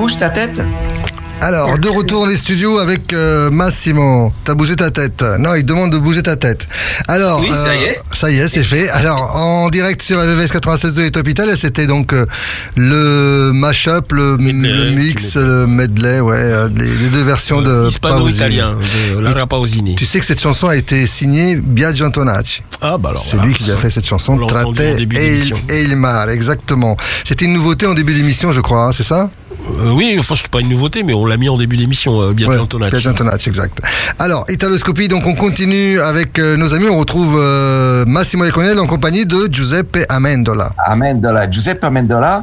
bouges ta tête? Alors, de retour dans les studios avec Massimo. T'as bougé ta tête? Non, il demande de bouger ta tête. Alors, oui, ça y est. Ça y est, c'est fait. Alors, en direct sur RVVS 96.2 et Top Italia, c'était donc le mash-up, le mix, le medley, les deux versions de hispano-italien de Lara Pausini. Tu sais que cette chanson a été signée Biagio Antonacci. Ah, bah alors. C'est lui qui a fait cette chanson, Tratte et il Mar, exactement. C'était une nouveauté en début d'émission, je crois, hein, c'est ça? Oui, enfin, c'est pas une nouveauté, mais on l'a mis en début d'émission, Biagio Antonacci. Biagio Antonacci, exact. Alors, Italoscopie, donc on continue avec nos amis, on retrouve Massimo Iaconelli en compagnie de Giuseppe Amendola. Giuseppe Amendola,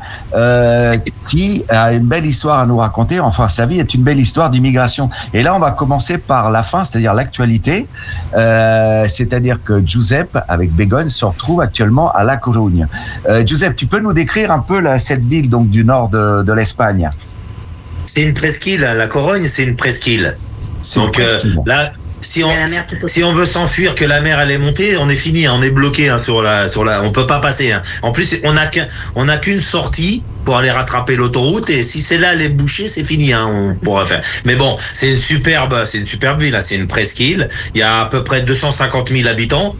qui a une belle histoire à nous raconter. Enfin, sa vie est une belle histoire d'immigration. Et là, on va commencer par la fin, c'est-à-dire l'actualité. C'est-à-dire que Giuseppe, avec Begogne, se retrouve actuellement à La Corugne. Giuseppe, tu peux nous décrire un peu cette ville donc, du nord de l'Espagne? C'est une presqu'île, la Corogne, c'est une presqu'île. Donc là, si on veut s'enfuir, que la mer elle est montée, on est fini, on est bloqué sur la, on peut pas passer. Hein. En plus, on a qu'une sortie pour aller rattraper l'autoroute, et si c'est là les bouchées, c'est fini. Hein, on pourra faire. Mais bon, c'est une superbe ville. Hein, c'est une presqu'île. Il y a à peu près 250 000 habitants.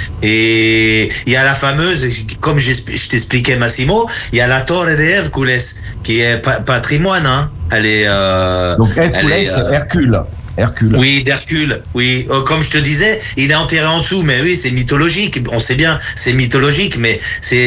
Et il y a la fameuse, comme je t'expliquais Massimo, il y a la Torre de Hercules qui est patrimoine. Hein. Elle est donc Hercules, c'est Hercule. Oui, d'Hercule. Oui, comme je te disais, il est enterré en dessous, mais oui, c'est mythologique. On sait bien, c'est mythologique, mais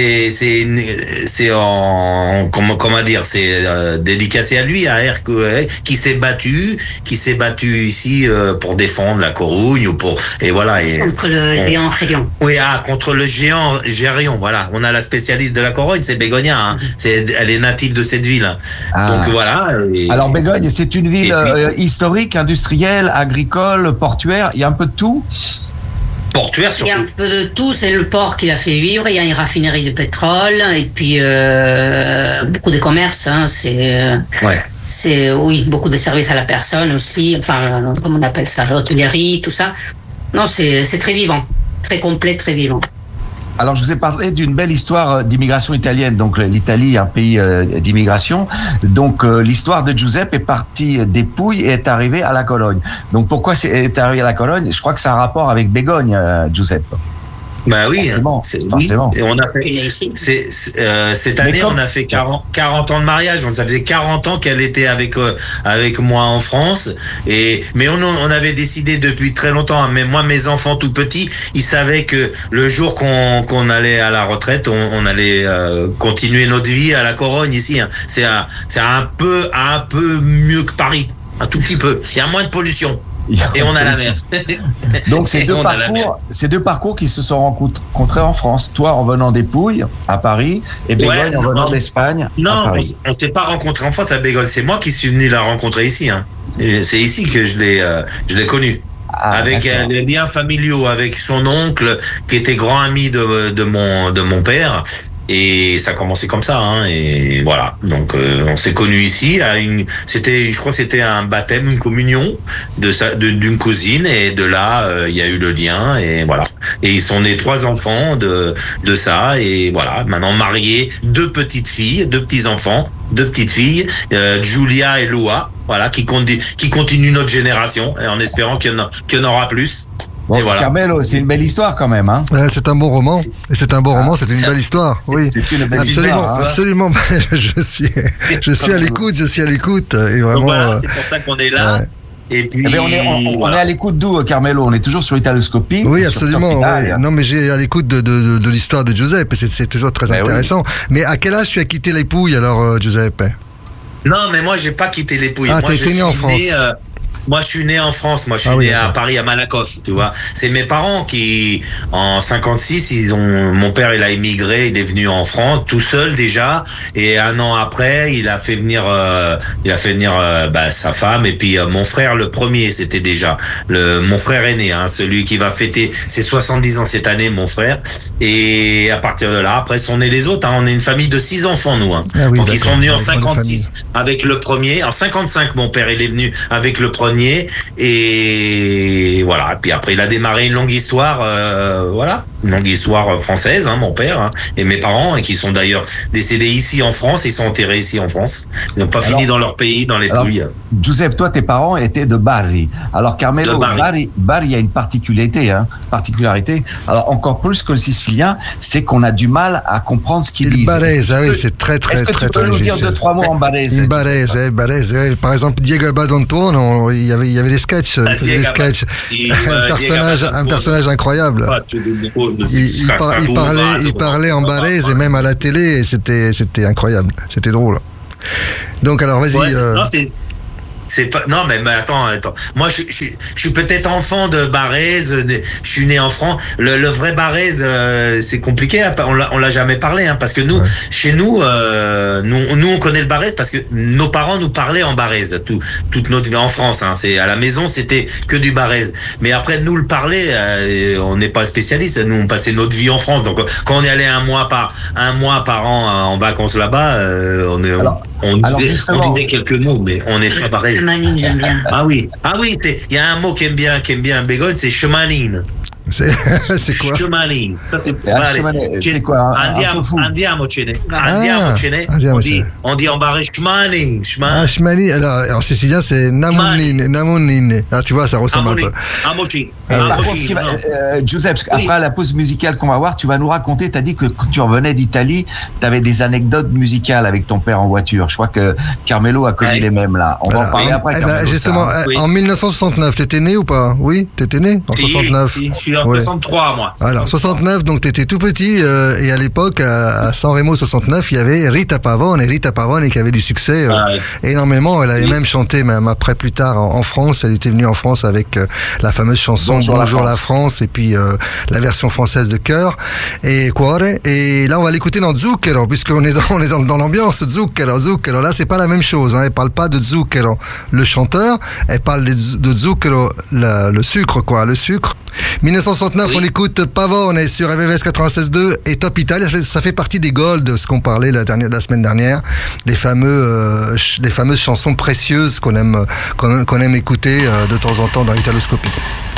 c'est en comment dire, c'est dédicacé à lui, à Hercule, qui s'est battu ici pour défendre la Corugne ou et voilà. Et contre le géant Gérion. Oui, contre le géant Gérion. Voilà, on a la spécialiste de la Corogne, c'est Begonia. Hein. Elle est native de cette ville. Donc voilà. Alors Begogne, c'est une ville historique, industrielle, agricole, portuaire, il y a un peu de tout. Portuaire surtout. Il y a un peu de tout, c'est le port qui l'a fait vivre, il y a une raffinerie de pétrole et puis beaucoup de commerce, hein, c'est beaucoup de services à la personne aussi, enfin comment on appelle ça, l'hôtellerie, tout ça. Non, c'est très vivant, très complet, très vivant. Alors, je vous ai parlé d'une belle histoire d'immigration italienne. Donc, l'Italie, un pays d'immigration. Donc, l'histoire de Giuseppe est partie des Pouilles et est arrivée à la Cologne. Donc, pourquoi est arrivé à la Cologne? Je crois que ça a un rapport avec Begogne, Giuseppe. Bah oui, forcément. Et on a fait, cette année, on a fait 40 ans de mariage. Ça faisait 40 ans qu'elle était avec moi en France. Mais on avait décidé depuis très longtemps. Mais moi, mes enfants tout petits, ils savaient que le jour qu'on allait à la retraite, on allait continuer notre vie à la Corogne ici. Hein. C'est un peu mieux que Paris, un tout petit peu. Il y a moins de pollution. Et on a la mer. Donc ces deux parcours qui se sont rencontrés en France. Toi en venant des Pouilles à Paris et Begogne en venant d'Espagne à Paris. On s'est pas rencontrés en France à Begogne. C'est moi qui suis venu la rencontrer ici. Hein. Et c'est ici que je l'ai connue. Avec les liens familiaux, avec son oncle qui était grand ami de mon père. Et ça a commencé comme ça, hein, et voilà. Donc on s'est connus ici. Je crois que c'était un baptême, une communion d'une cousine, et de là il y a eu le lien, et voilà. Et ils sont nés 3 enfants de ça, et voilà. Maintenant mariés, 2 petites filles, 2 petits enfants, 2 petites filles, Giulia et Loa, voilà, qui continuent notre génération, et en espérant qu'il y en aura plus. Bon, voilà. Carmelo, c'est une belle histoire quand même, hein. C'est un bon roman. Et c'est un bon roman, c'est une belle histoire. Oui, c'est une belle absolument, histoire, hein. Absolument. Je suis à l'écoute, et vraiment. Donc voilà, c'est pour ça qu'on est là. Ouais. Et puis, on est à l'écoute d'où, Carmelo? On est toujours sur Italoscopie. Oui, absolument. Oui. Non, mais j'ai à l'écoute de l'histoire de Giuseppe. C'est toujours très intéressant. Oui. Mais à quel âge tu as quitté les Pouilles alors, Giuseppe? Non, mais moi j'ai pas quitté les Pouilles. Ah, moi, t'es né en France. Moi, je suis né en France. Moi, je suis né à Paris, à Malakoff, tu vois. C'est mes parents qui, en 56, mon père, il a émigré, il est venu en France, tout seul déjà. Et 1 an après, il a fait venir sa femme. Et puis, mon frère, le premier, c'était déjà mon frère aîné, hein, celui qui va fêter ses 70 ans cette année, mon frère. Et à partir de là, après, sont nés les autres, hein. On est une famille de 6 enfants, nous, hein. Ah oui, donc, ils sont venus en 56 avec le premier. En 55, mon père, il est venu avec le premier. Et voilà. Et puis après, il a démarré une longue histoire. Voilà. une longue histoire française, hein, mon père, hein, et mes parents, et qui sont d'ailleurs décédés ici en France, ils sont enterrés ici en France. Ils n'ont pas fini dans leur pays, dans les Pouilles. Giuseppe, toi, tes parents étaient de Bari. Alors, Carmelo, Bari, il y a une particularité. Alors, encore plus que le sicilien, c'est qu'on a du mal à comprendre ce qu'ils disent. Barese, oui, c'est très Est-ce que tu peux nous dire 2-3 mots en barese? Barese, oui. Par exemple, Diego Badontuono, il y avait des sketchs. Un personnage incroyable. Il parlait en barese et même à la télé, et c'était incroyable, c'était drôle. Donc alors vas-y. Non, mais attends. Moi, je suis peut-être enfant de Barèse. Je suis né en France. Le vrai Barèse, c'est compliqué. On l'a jamais parlé, hein, parce que nous, chez nous, on connaît le Barèse parce que nos parents nous parlaient en Barèse toute notre vie en France. Hein. C'est à la maison, c'était que du Barèse. Mais après, nous le parler, on n'est pas spécialiste. Nous, on passait notre vie en France. Donc, quand on est allé un mois par an en vacances là-bas, on disait quelques mots, mais on n'est pas pareil. Chemanine, j'aime bien. Ah oui, il y a un mot qu'aime bien Bégonne, c'est chemanine. C'est quoi? Chemanine. Ça, c'est quoi? Andiamocene. On dit en barré chemanine. Chemanine. Alors, en sicilien, c'est namonine. Ah, tu vois, ça ressemble un peu. Par contre, Giuseppe, après la pause musicale qu'on va voir, tu vas nous raconter, tu as dit que quand tu revenais d'Italie, tu avais des anecdotes musicales avec ton père en voiture. Je crois que Carmelo a connu les mêmes là. On va en parler après. Justement, en 1969, t'étais né ou pas? Oui, t'étais né en 69. Je suis en 63, moi. Alors, 69, donc t'étais tout petit, et à l'époque, à San Remo 69, il y avait Rita Pavone qui avait du succès énormément. Elle avait même chanté, même après, plus tard, en France. Elle était venue en France avec la fameuse chanson Bonjour la France, et puis la version française de Cœur et Cuore. Et là, on va l'écouter dans Zucchero, puisqu'on est dans l'ambiance Zucchero. Là, c'est pas la même chose, hein. Elle parle pas de Zucchero, le chanteur. Elle parle de Zucchero, le sucre, quoi, le sucre. 1969, on écoute Pavone sur RVVS 96.2 et Top Italia. Ça fait partie des Gold, ce qu'on parlait la semaine dernière, les fameuses chansons précieuses qu'on aime écouter de temps en temps dans l'Italoscopie.